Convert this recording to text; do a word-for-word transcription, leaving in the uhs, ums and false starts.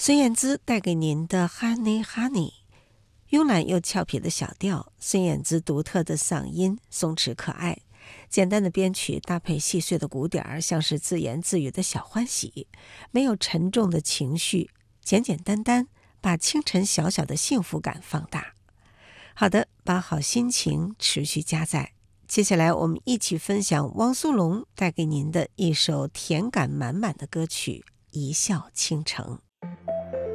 孙燕姿带给您的 Honey Honey， 慵懒又俏皮的小调，孙燕姿独特的嗓音松弛可爱，简单的编曲搭配细碎的鼓点，像是自言自语的小欢喜，没有沉重的情绪，简简单单把清晨小小的幸福感放大。好的，把好心情持续加载。接下来我们一起分享汪苏泷带给您的一首甜感满满的歌曲《一笑倾城》。